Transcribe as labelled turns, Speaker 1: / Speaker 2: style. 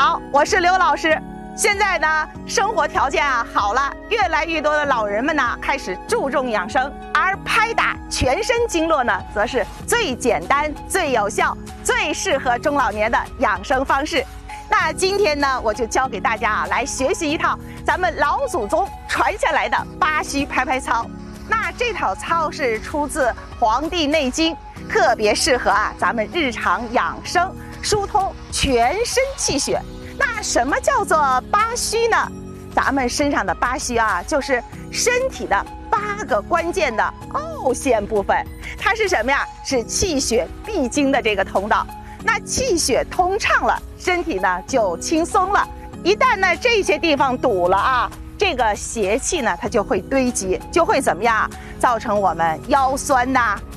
Speaker 1: 好，我是刘老师。现在呢，生活条件好了，越来越多的老人们呢开始注重养生，而拍打全身经络呢，则是最简单、最有效、最适合中老年的养生方式。那今天呢，我就教给大家来学习一套咱们老祖宗传下来的巴虚拍拍操。那这套操是出自《黄帝内经》，特别适合咱们日常养生，疏通全身气血。那什么叫做巴虚呢？咱们身上的巴虚就是身体的8个关键的凹陷部分。它是什么呀？是气血必经的这个通道。那气血通畅了，身体呢就轻松了。一旦呢这些地方堵了这个邪气呢它就会堆积，就会怎么样？造成我们腰酸